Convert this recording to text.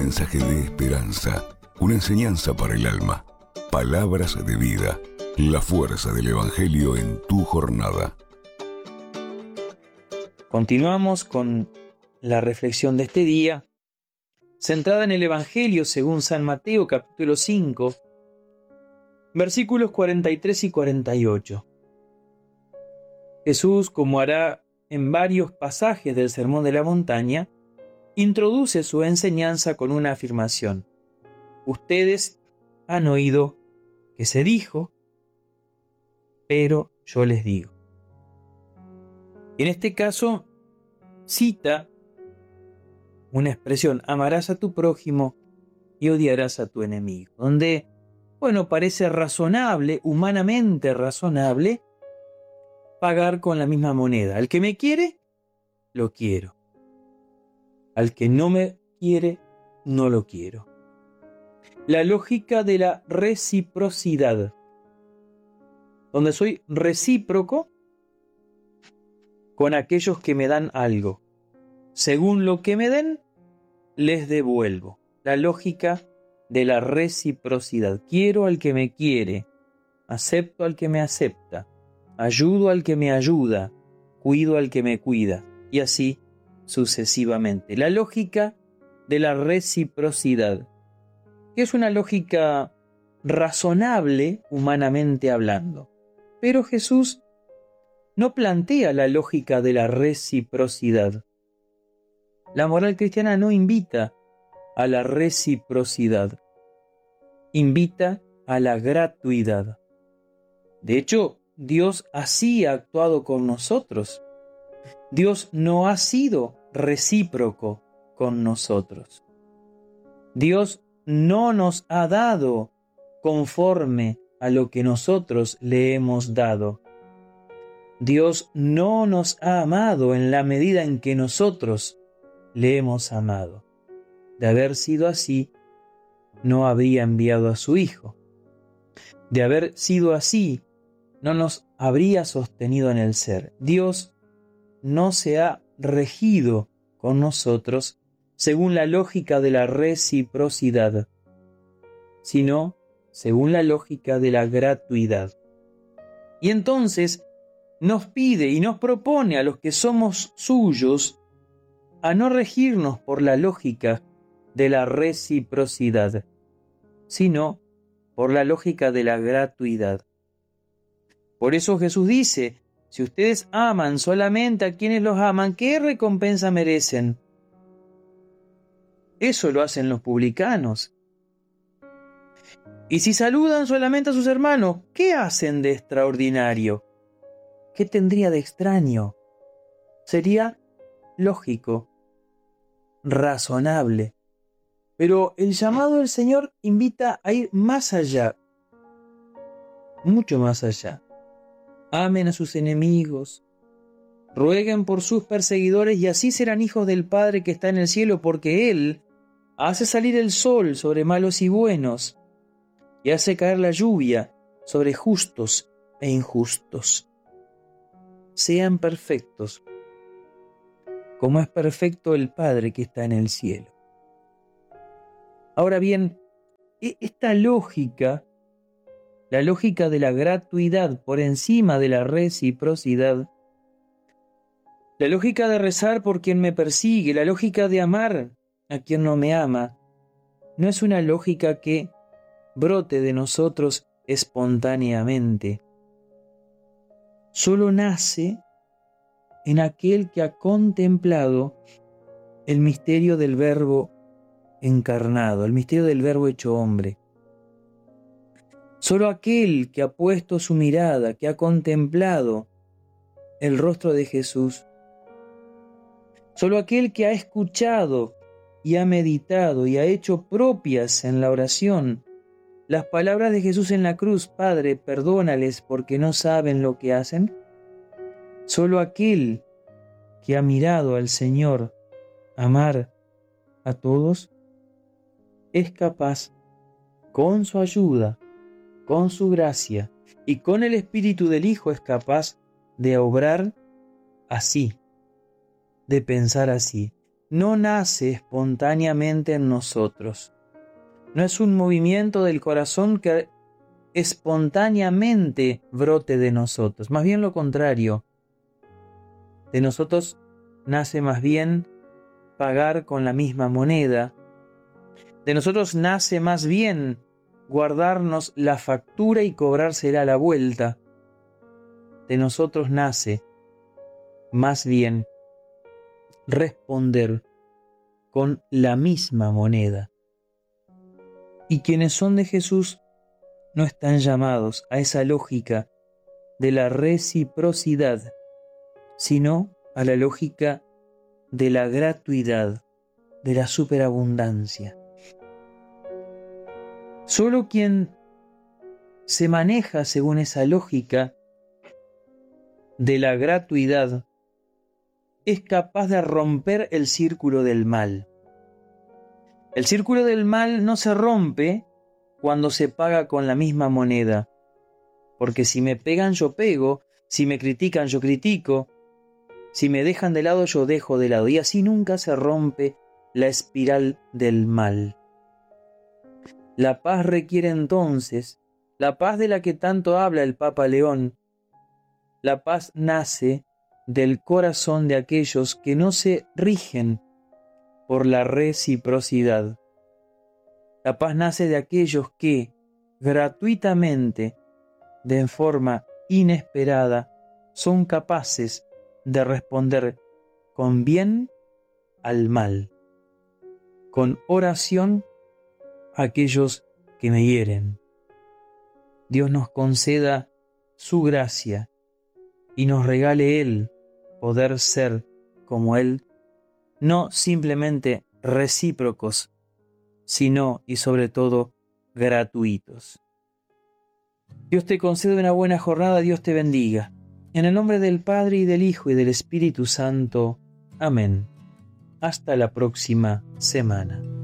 mensaje de esperanza, una enseñanza para el alma. Palabras de vida, la fuerza del Evangelio en tu jornada. Continuamos con la reflexión de este día, centrada en el Evangelio según San Mateo, capítulo 5, versículos 43 y 48. Jesús, como hará en varios pasajes del Sermón de la Montaña, introduce su enseñanza con una afirmación. Ustedes han oído que se dijo, pero yo les digo. En este caso, cita una expresión, amarás a tu prójimo y odiarás a tu enemigo, donde, parece razonable, humanamente razonable, pagar con la misma moneda. Al que me quiere, lo quiero. Al que no me quiere, no lo quiero. La lógica de la reciprocidad, donde soy recíproco con aquellos que me dan algo. Según lo que me den, les devuelvo. La lógica de la reciprocidad. Quiero al que me quiere, acepto al que me acepta, ayudo al que me ayuda, cuido al que me cuida, y así sucesivamente. La lógica de la reciprocidad, que es una lógica razonable humanamente hablando. Pero Jesús no plantea la lógica de la reciprocidad. La moral cristiana no invita a la reciprocidad, invita a la gratuidad. De hecho, Dios así ha actuado con nosotros. Dios no ha sido recíproco con nosotros. Dios no nos ha dado conforme a lo que nosotros le hemos dado. Dios no nos ha amado en la medida en que nosotros le hemos amado. De haber sido así, no habría enviado a su Hijo. De haber sido así, no nos habría sostenido en el ser. Dios no se ha regido con nosotros según la lógica de la reciprocidad, sino según la lógica de la gratuidad. Y entonces nos pide y nos propone a los que somos suyos a no regirnos por la lógica de la reciprocidad, sino por la lógica de la gratuidad. Por eso Jesús dice, si ustedes aman solamente a quienes los aman, ¿qué recompensa merecen? Eso lo hacen los publicanos. Y si saludan solamente a sus hermanos, ¿qué hacen de extraordinario? ¿Qué tendría de extraño? Sería lógico, razonable. Pero el llamado del Señor invita a ir más allá, mucho más allá. Amen a sus enemigos, rueguen por sus perseguidores y así serán hijos del Padre que está en el cielo, porque Él hace salir el sol sobre malos y buenos y hace caer la lluvia sobre justos e injustos. Sean perfectos, como es perfecto el Padre que está en el cielo. Ahora bien, esta lógica, la lógica de la gratuidad por encima de la reciprocidad, la lógica de rezar por quien me persigue, la lógica de amar a quien no me ama, no es una lógica que brote de nosotros espontáneamente. Solo nace en aquel que ha contemplado el misterio del Verbo encarnado, el misterio del Verbo hecho hombre. Solo aquel que ha puesto su mirada, que ha contemplado el rostro de Jesús, solo aquel que ha escuchado y ha meditado y ha hecho propias en la oración las palabras de Jesús en la cruz, Padre, perdónales porque no saben lo que hacen. Solo aquel que ha mirado al Señor amar a todos es capaz, con su ayuda, con su gracia y con el Espíritu del Hijo, es capaz de obrar así, de pensar así. no nace espontáneamente en nosotros. No es un movimiento del corazón que espontáneamente brote de nosotros. Más bien lo contrario. De nosotros nace más bien pagar con la misma moneda. De nosotros nace más bien guardarnos la factura y cobrársela a la vuelta. De nosotros nace más bien responder con la misma moneda. Y quienes son de Jesús no están llamados a esa lógica de la reciprocidad, sino a la lógica de la gratuidad, de la superabundancia. Solo quien se maneja según esa lógica de la gratuidad es capaz de romper el círculo del mal. El círculo del mal no se rompe cuando se paga con la misma moneda, porque si me pegan yo pego, si me critican yo critico, si me dejan de lado yo dejo de lado, y así nunca se rompe la espiral del mal. La paz requiere entonces, la paz de la que tanto habla el Papa León, la paz nace del corazón de aquellos que no se rigen por la reciprocidad. La paz nace de aquellos que, gratuitamente, de forma inesperada, son capaces de responder con bien al mal, con oración a aquellos que me hieren. Dios nos conceda su gracia y nos regale Él poder ser como Él, no simplemente recíprocos, sino y sobre todo gratuitos. Dios te concede una buena jornada, Dios te bendiga. En el nombre del Padre y del Hijo y del Espíritu Santo. Amén. Hasta la próxima semana.